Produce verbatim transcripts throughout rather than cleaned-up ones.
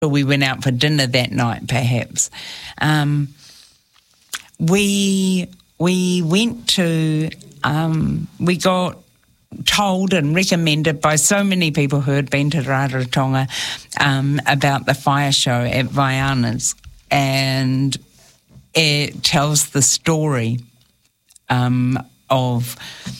we went out for dinner that night, perhaps. Um, we we went to, um, we got told and recommended by so many people who had been to Rarotonga um, about the fire show at Vaiana's, and it tells the story um, of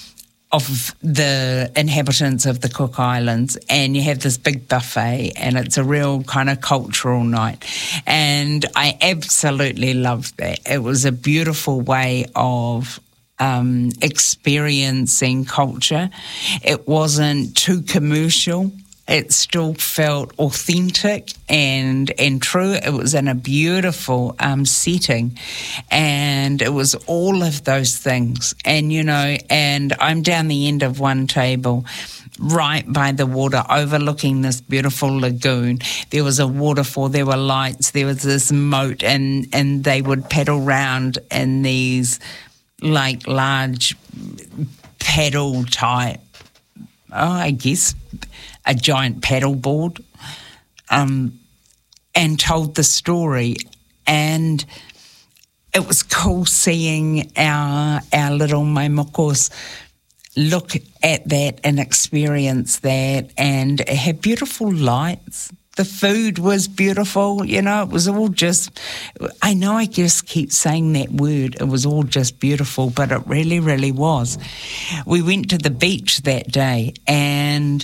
of the inhabitants of the Cook Islands, and you have this big buffet, and it's a real kind of cultural night. And I absolutely loved that. It was a beautiful way of um, experiencing culture. It wasn't too commercial. It still felt authentic and and true. It was in a beautiful um, setting, and it was all of those things. And, you know, and I'm down the end of one table, right by the water, overlooking this beautiful lagoon. There was a waterfall, there were lights, there was this moat, and, and they would paddle round in these, like, large paddle type, oh, I guess, a giant paddle board, um, and told the story. And it was cool seeing our our little maimokos look at that and experience that, and it had beautiful lights. The food was beautiful, you know, it was all just, I know I just keep saying that word, it was all just beautiful, but it really, really was. We went to the beach that day, and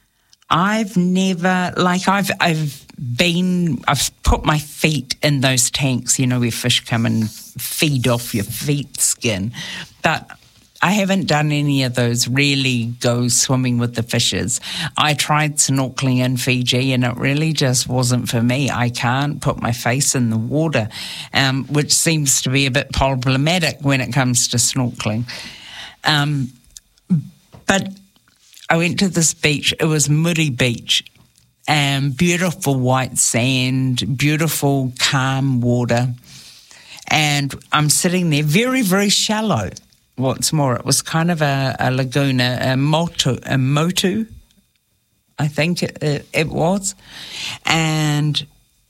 I've never, like I've I've been, I've put my feet in those tanks, you know, where fish come and feed off your feet skin, but I haven't done any of those, really go swimming with the fishes. I tried snorkeling in Fiji, and it really just wasn't for me. I can't put my face in the water, um, which seems to be a bit problematic when it comes to snorkeling. Um, but I went to this beach. It was Muri Beach, and beautiful white sand, beautiful calm water. And I'm sitting there, very, very shallow. What's more, it was kind of a, a lagoon, a, a, motu, a motu, I think it, it, it was. And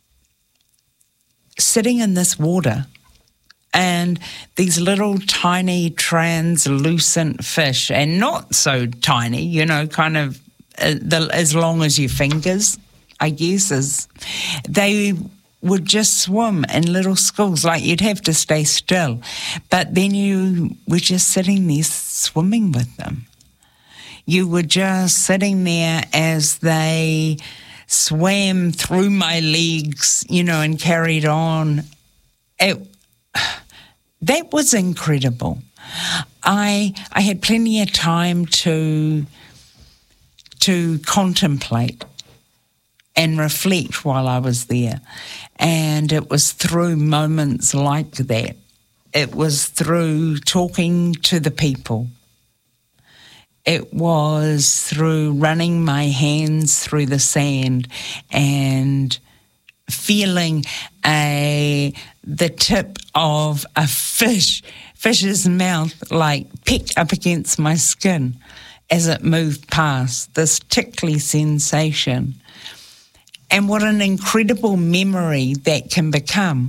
sitting in this water, and these little tiny translucent fish, and not so tiny, you know, kind of uh, the, as long as your fingers, I guess, is they would just swim in little schools, like you'd have to stay still. But then you were just sitting there swimming with them. You were just sitting there as they swam through my legs, you know, and carried on. It, that was incredible. I I had plenty of time to to contemplate and reflect while I was there. And it was through moments like that. It was through talking to the people. It was through running my hands through the sand and feeling a the tip of a fish, fish's mouth, like peck up against my skin as it moved past, this tickly sensation. And what an incredible memory that can become.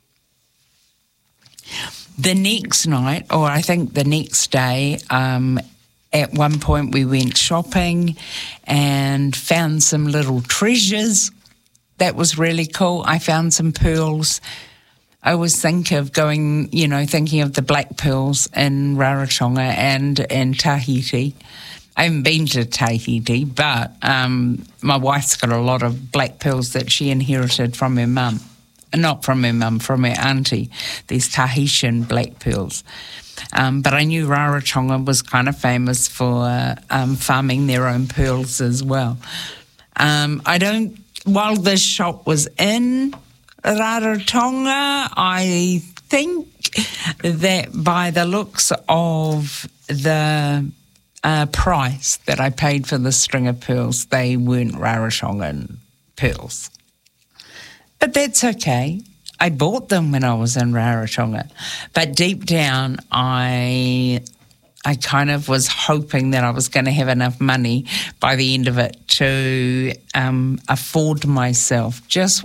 The next night, or I think the next day, um, at one point we went shopping and found some little treasures. That was really cool. I found some pearls. I always think of going, you know, thinking of the black pearls in Rarotonga and, and Tahiti. I haven't been to Tahiti, but um, my wife's got a lot of black pearls that she inherited from her mum. Not from her mum, from her auntie, these Tahitian black pearls. Um, but I knew Rarotonga was kind of famous for uh, um, farming their own pearls as well. Um, I don't, while this shop was in Rarotonga, I think that by the looks of the Uh, price that I paid for the string of pearls, they weren't Rarotongan pearls. But that's okay. I bought them when I was in Rarotonga. But deep down, I I kind of was hoping that I was going to have enough money by the end of it to um, afford myself just